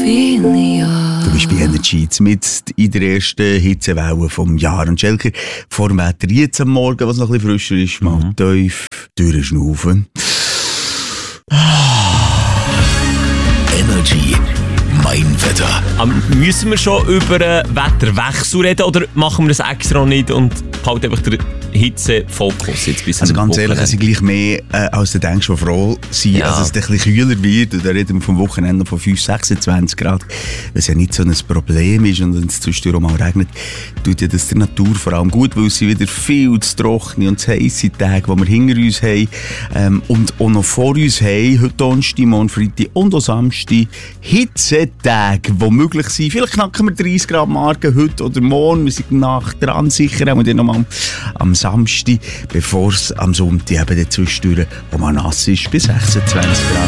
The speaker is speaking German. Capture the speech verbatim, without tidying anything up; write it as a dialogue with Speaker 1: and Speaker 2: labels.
Speaker 1: Du bist bei Energy mit in der ersten Hitzewelle vom Jahr. Und Schelker, vor dem Wetter jetzt am Morgen, was noch ein bisschen frischer ist, mal mhm. tief durchschnaufen.
Speaker 2: Energy, mein Wetter.
Speaker 3: Aber müssen wir schon über einen Wetterwechsel reden oder machen wir das extra nicht und halt einfach den Hitzefokus jetzt bis
Speaker 1: Also ganz ehrlich, es ist gleich mehr, äh, als du denkst, was froh sein, ja. Also es ein bisschen kühler wird. Und da reden wir vom Wochenende von fünf, sechsundzwanzig Grad. Was ja nicht so ein Problem ist und wenn es zwischendurch auch mal regnet, tut ja das der Natur vor allem gut, weil es wieder viel zu trockene und zu heisse Tage, die wir hinter uns haben ähm, und auch noch vor uns haben, heute Donnerstag, morgen Freitag und auch Samstag, Hitzetage, die möglich sind. Vielleicht knacken wir dreißig Grad Marken heute oder morgen, wir sind nach dran sicher, haben wir dann nochmal am Samstag, bevor es am Sonntag eben zwischendurch, wo man nass ist, bis sechsundzwanzig Grad.